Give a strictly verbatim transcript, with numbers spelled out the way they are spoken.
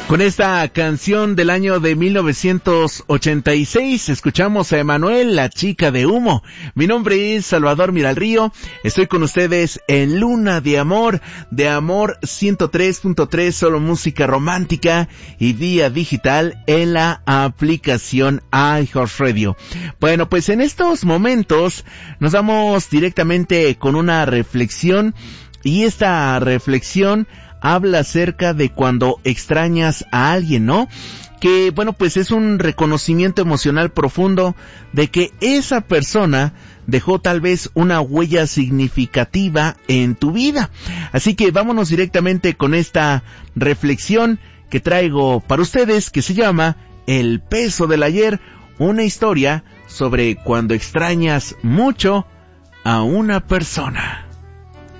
Con esta canción del año de mil novecientos ochenta y seis escuchamos a Emanuel, la chica de humo. Mi nombre es Salvador Miralrío, estoy con ustedes en Luna de Amor, de Amor ciento tres punto tres, solo música romántica y vía digital en la aplicación iHeartRadio. Bueno, pues en estos momentos nos vamos directamente con una reflexión y esta reflexión habla acerca de cuando extrañas a alguien, ¿no? Que, bueno, pues es un reconocimiento emocional profundo de que esa persona dejó tal vez una huella significativa en tu vida. Así que vámonos directamente con esta reflexión que traigo para ustedes, que se llama El peso del ayer, una historia sobre cuando extrañas mucho a una persona.